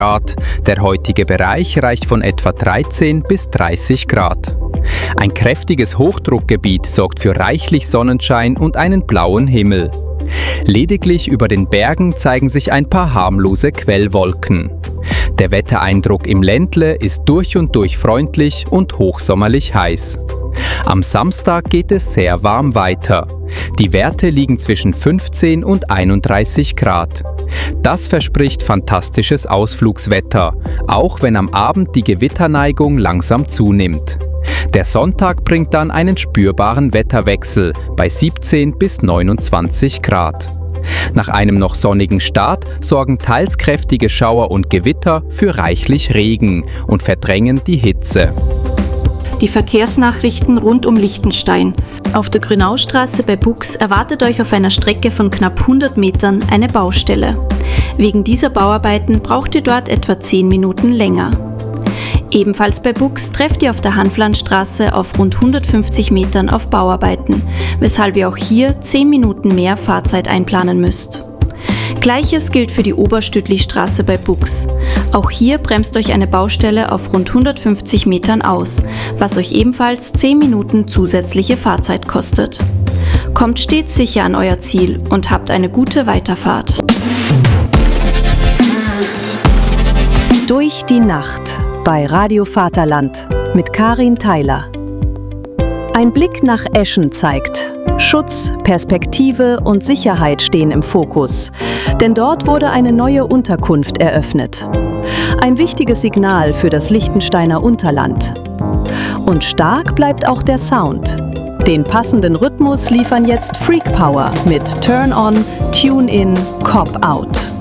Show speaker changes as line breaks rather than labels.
Grad. Der heutige Bereich reicht von etwa 13 bis 30 Grad. Ein kräftiges Hochdruckgebiet sorgt für reichlich Sonnenschein und einen blauen Himmel. Lediglich über den Bergen zeigen sich ein paar harmlose Quellwolken. Der Wettereindruck im Ländle ist durch und durch freundlich und hochsommerlich heiß. Am Samstag geht es sehr warm weiter. Die Werte liegen zwischen 15 und 31 Grad. Das verspricht fantastisches Ausflugswetter, auch wenn am Abend die Gewitterneigung langsam zunimmt. Der Sonntag bringt dann einen spürbaren Wetterwechsel bei 17 bis 29 Grad. Nach einem noch sonnigen Start sorgen teils kräftige Schauer und Gewitter für reichlich Regen und verdrängen die Hitze.
Die Verkehrsnachrichten rund um Liechtenstein. Auf der Grünaustraße bei Bux erwartet euch auf einer Strecke von knapp 100 Metern eine Baustelle. Wegen dieser Bauarbeiten braucht ihr dort etwa 10 Minuten länger. Ebenfalls bei Bux trefft ihr auf der Hanflandstraße auf rund 150 Metern auf Bauarbeiten, weshalb ihr auch hier 10 Minuten mehr Fahrzeit einplanen müsst. Gleiches gilt für die Oberstütlistraße bei Bux. Auch hier bremst euch eine Baustelle auf rund 150 Metern aus, was euch ebenfalls 10 Minuten zusätzliche Fahrzeit kostet. Kommt stets sicher an euer Ziel und habt eine gute Weiterfahrt.
Durch die Nacht bei Radio Vaterland mit Karin Theiler. Ein Blick nach Eschen zeigt: Schutz, Perspektive und Sicherheit stehen im Fokus, denn dort wurde eine neue Unterkunft eröffnet. Ein wichtiges Signal für das Liechtensteiner Unterland. Und stark bleibt auch der Sound. Den passenden Rhythmus liefern jetzt Freak Power mit Turn On, Tune In, Cop Out.